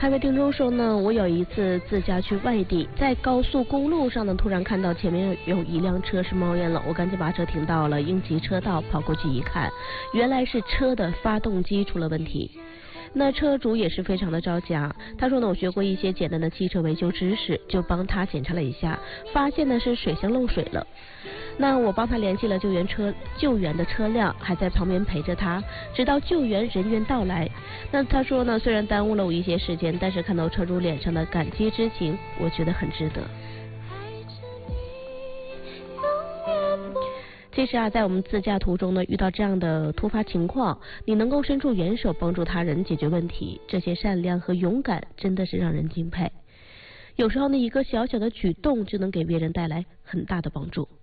还位听众说呢，我有一次自驾去外地，在高速公路上呢，突然看到前面有一辆车是冒烟了，我赶紧把车停到了应急车道，跑过去一看，原来是车的发动机出了问题。那车主也是非常的着急啊，他说呢，我学过一些简单的汽车维修知识，就帮他检查了一下，发现呢是水箱漏水了。那我帮他联系了救援的车辆，还在旁边陪着他，直到救援人员到来。那他说呢，虽然耽误了我一些时间，但是看到车主脸上的感激之情，我觉得很值得。其实啊，在我们自驾途中呢，遇到这样的突发情况，你能够伸出援手帮助他人解决问题，这些善良和勇敢真的是让人敬佩。有时候呢，一个小小的举动就能给别人带来很大的帮助。